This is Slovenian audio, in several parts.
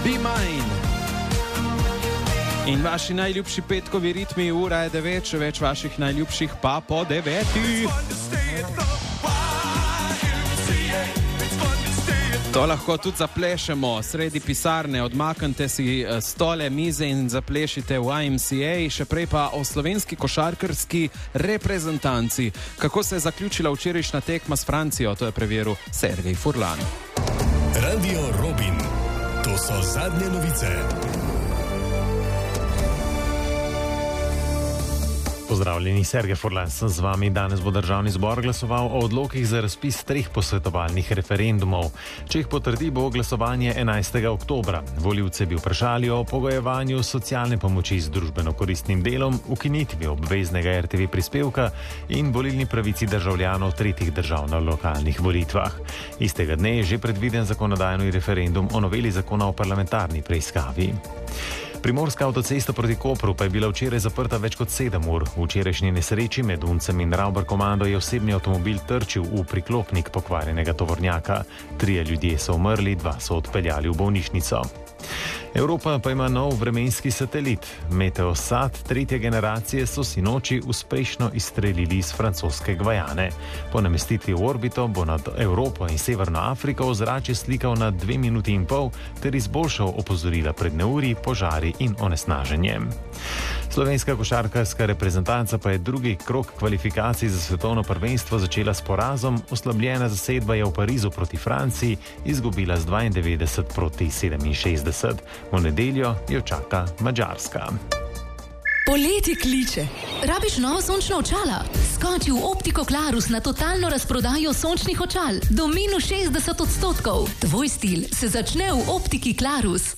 Be Mine. In vaši najljubši petkovi ritmi, ura je 9, še več vaših najljubših pa po 9. To lahko tudi zaplešemo sredi pisarne, odmaknite si stole, mize in zaplešite v YMCA, še prej pa o slovenski košarkarski reprezentanci. Kako se je zaključila včerajšnja tekma s Francijo, to je preveril Sergej Furlan. Radio Robin, to so zadnje novice. Pozdravljeni, Sergej Furlan sem z vami. Danes bo Državni zbor glasoval o odlokih za razpis 3 posvetovalnih referendumov. Če jih potrdi, bo glasovanje 11. oktobra. Volivce bi vprašali o pogojevanju socialne pomoči z družbeno koristnim delom, ukinitvi obveznega RTV prispevka in volilni pravici državljanov tretjih držav na lokalnih volitvah. Istega dne je že predviden zakonodajni referendum o noveli zakona o parlamentarni preiskavi. Primorska avtocesta proti Kopru pa je bila včeraj zaprta več kot 7 ur. V včerajšnji nesreči med Uncem in Rauber komando je osebni avtomobil trčil v priklopnik pokvarjenega tovornjaka. 3 ljudje so umrli, 2 so odpeljali v bolnišnico. Evropa pa ima nov vremenski satelit. Meteosat 3. generacije so sinoči uspešno izstrelili iz francoske Gvajane. Po namestitvi v orbito bo nad Evropo in Severno Afriko ozračje slikal na 2 minuti in pol ter izboljšal opozorila pred neurji, požari in onesnaženjem. Slovenska košarkarska reprezentanca pa je drugi krog kvalifikacij za svetovno prvenstvo začela s porazom. Oslabljena zasedba je v Parizu proti Franciji izgubila z 92 proti 67. V nedeljo jo čaka Madžarska. Poletje kliče. Rabiš novo sončno očala? Skoči v Optiko Klarus na totalno razprodajo sončnih očal. Do minus 60%. Tvoj stil se začne v Optiki Klarus.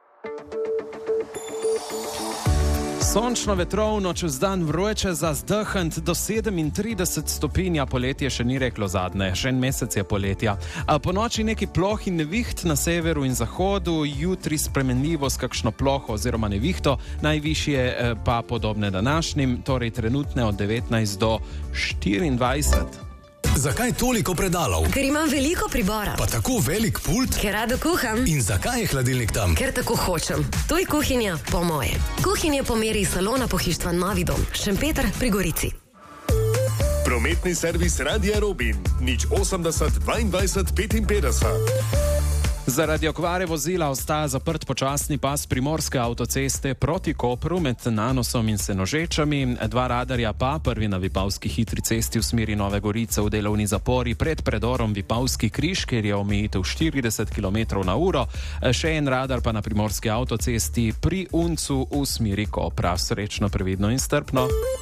Sončno, vetrovno, čez dan vroče za zdahant do 37 stopinj, poletje še ni reklo zadnje, še en mesec je poletja. Po noči neki ploh in neviht na severu in zahodu, jutri spremenljivo s kakšno ploho oziroma nevihto, najvišje pa podobne današnjim, torej trenutne od 19 do 24. Zakaj toliko predalov? Ker imam veliko pribora. Pa tako velik pult? Ker rado kuham. In zakaj je hladilnik tam? Ker tako hočem. To je kuhinja po moje. Kuhinja po meri salona pohištva Novi dom, Šempeter pri Gorici. Prometni servis Radia Robin, 080 22 55. Zaradi okvare vozila ostaja zaprt počasni pas Primorske avtoceste proti Kopru med Nanosom in Senožečami. 2 radarja pa, prvi na Vipavski hitri cesti v smeri Nove Gorice v delovni zapori pred predorom Vipavski križ, kjer je omejitev 40 km/h. Še en radar pa na Primorski avtocesti pri Uncu v smeri Kopra. Srečno, previdno in strpno.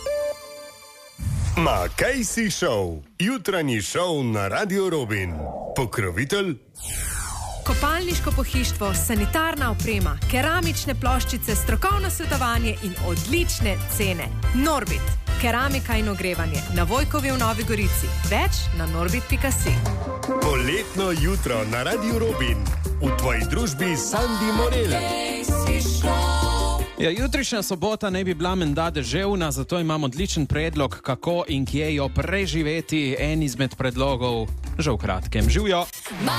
Ma kaj si šov? Jutranji šov na Radio Robin. Pokrovitelj? Kopalniško pohištvo, sanitarna oprema, keramične ploščice, strokovno svetovanje in odlične cene. Norbit, keramika in ogrevanje na Vojkovi v Novi Gorici. Več na norbit.si. Poletno jutro na Radio Robin. V tvoji družbi Sandi Morel. Jutrišnja sobota naj bi bila menda deževna, zato imam odličen predlog, kako in kje jo preživeti. En izmed predlogov že v kratkem. Živjo!